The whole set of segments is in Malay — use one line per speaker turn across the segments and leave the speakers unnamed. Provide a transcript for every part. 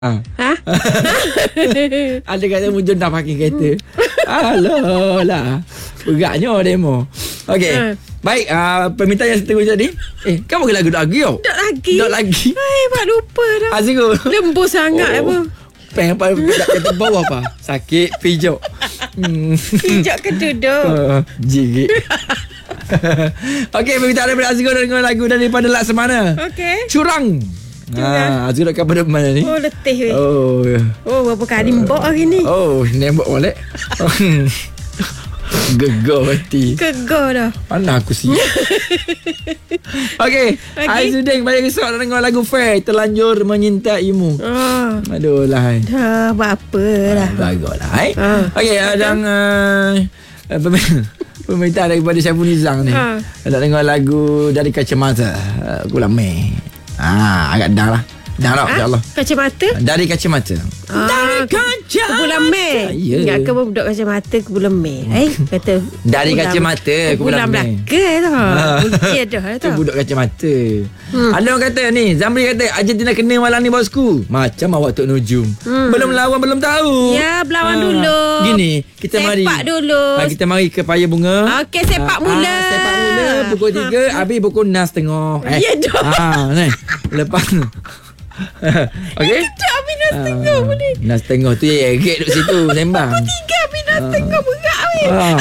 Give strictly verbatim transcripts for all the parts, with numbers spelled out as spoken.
Ha?
Ha?
Ada kata Mujun dah pakai kereta. Alah lah. Beratnya demo. Okey.
Ha.
Baik, uh, permintaan yang saya tunggu tadi. Eh, kan bagi lagu lagi tau.
Tak lagi.
Tak lagi.
Hai, Pak lupa dah.
Azrul.
Lembut sangat
Oh.
apa.
Peng apa tak kata bawah apa? Sakit pijak. Hmm.
Pijak ke duduk.
Uh, jigit. Okey, permintaan daripada Azrul dengan lagu daripada Laksamana.
Okey.
Curang.
Curang.
Ha, Azrul kat pada mana ni?
Oh, letih weh.
Oh.
Oh, berapa kali mbok hari ni.
Oh, nembak molek. Gegar hati.
Kegar dah.
Mana aku sih? Okey,
Okey.
Aizudin balik esok nak dengar lagu Fair Terlanjur Menyintaimu.
Ah.
Aduh lah.
Dah berapa dah.
Baguslah. Eh?
Ah.
Okey, dan uh, pemerintah daripada Syaiful Nizam ni.
Ah.
Nak dengar lagu dari Kacamata. Uh, Gulam Mei. Ah, agak dah lah. Dah lah, insya-Allah.
Kacamata?
Dari Kacamata.
Ah,
Dari Kacamata.
ke bulan Mei.
Ya.
Ingatkan budak kacamata ke bulan Mei. Eh, kata
Dari
bulan-
kacamata ke bulan
bulan
Mei.
Melaka tau. Dia dah
Tu
tau.
budak kacamata. Hmm. Ada orang kata ni, Zamri kata Argentina kena malam ni bosku. Macam awak Tok Nujum. Hmm. Belum lawan belum tahu.
Ya, berlawan
Ah.
dulu.
Gini, kita
Sepak
mari.
dulu.
Ha, kita mari ke Paya Bunga.
Okey, sepak
Ah,
mula.
ah, sepak mula pukul tiga, habis pukul enam setengah.
Ya dah.
Ha, ni. Lepas okey.
Kita habis dah setengah boleh.
Enam setengah tu ya, gate duduk situ sembang.
Tiga habis dah setengah berat weh.
Ah.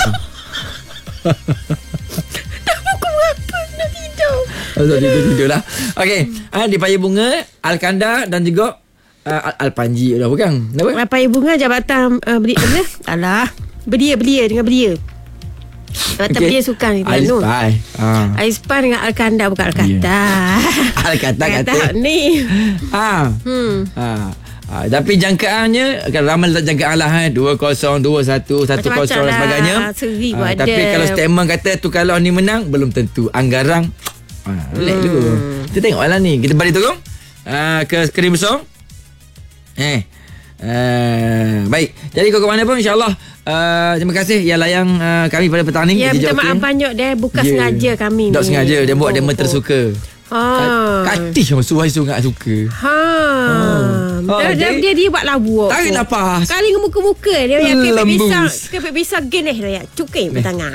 Dah pukul berapa nak tidur?
Asal tidur-tidur lah. Okey, ah, di Paya Bunga, Al-Kanda dan juga uh, Al-Panji dah bukan? Kenapa?
Paya Bunga Jabatan uh, Belia mana? Alah. Belia Belia dengan Belia. Jabatan
Okey.
Belia Sukan ni
Ais
Terengganu.
Pai. Ah.
Aispan dengan Al-Kanda bukan Al-Kanda.
Al-Kanda kata.
Kata ni.
Ah.
Hmm.
Ah. Ah, tapi jangkaannya kan ramal tak jangkaan lah eh dua kosong, dua satu, satu kosong dan
Macam-macam
sebagainya.
lah. Seri pun
Ah,
ada.
tapi kalau statement kata tu kalau ni menang belum tentu. Anggarang ah, relax
Hmm.
dulu. Kita tengoklah ni. Kita balik turun ah, ke skrin besar. Eh. Uh, baik. Jadi kau ke mana pun insya-Allah uh, terima kasih yang layan uh, kami pada petang ni.
Ya,
Kita
minta maaf
jawabkan.
banyak dia. Bukan
Ya.
sengaja kami
Tak
ni.
sengaja dia buat
Oh,
demo
oh.
tersuka.
Ha.
Katih sama suai sungai suka.
Ha.
Oh,
Dia, dia,
okey.
dia, dia buat labu.
Tarik nafas.
Kali dengan muka-muka dia yang kepek
Lembus.
pisang, kepek pisang genih dia. Cukai bertangan.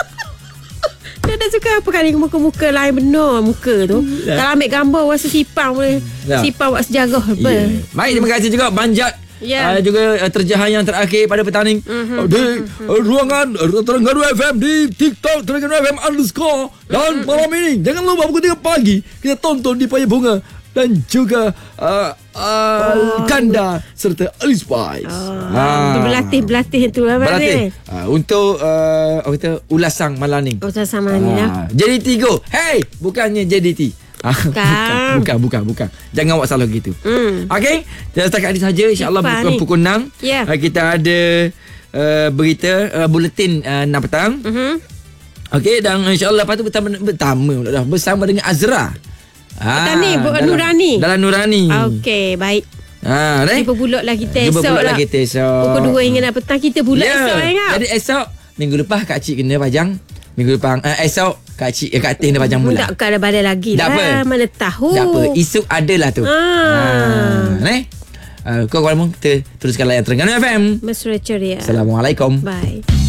Dia tak suka apa kali dengan muka-muka lain benar muka tu.
Ya.
Kalau ambil gambar rasa sipang boleh.
Ya.
Sipang buat sejarah apa.
Ya. Baik, terima kasih juga Banjat.
Ya.
Uh, juga uh, terjahan yang terakhir pada petang ni uh-huh. di uh, ruangan uh, Terengganu F M di TikTok Terengganu F M underscore dan malam ini jangan lupa pukul tiga pagi kita tonton di Paya Bunga dan juga uh, uh, oh. Kanda serta Alice Spice.
Oh, ah. Berlatih-berlatih tu lah.
Berlatih uh, untuk uh, apa kata ulasang malam ni.
Oh, sama ni lah.
J D T go. Hey, bukannya J D T. Ah,
Bukan.
bukan, bukan, bukan. Jangan awak salah gitu.
Hmm.
Okey, dan setakat ini saja insya-Allah
Lepas
pukul
ni.
pukul enam
Ya.
uh, kita ada uh, berita uh, buletin uh, enam petang.
Uh-huh.
Okey, dan insya-Allah lepas tu bersama bersama pula dah bersama dengan Azra. Ah,
ni, Bu-
dalam-
Nurani.
Dalam Nurani.
Okey, baik.
Ha, ni.
Jumpa pula lah kita
Jumpa
esok
pula
lah.
lah kita esok.
Pukul dua hingga enam petang kita pula
Ya.
esok ingat.
Jadi esok minggu lepas Kak Cik kena pajang. Minggu depan uh, esok Kak Cik eh, Kak Tin dia pajang mula.
Tak ada badai lagi
Tak
lah.
apa.
Mana tahu.
Tak apa, isu adalah tu.
Ah.
Ha, ni. Uh, kau kalau mau kita teruskan layan Terengganu F M.
Mesra ceria.
Assalamualaikum.
Bye.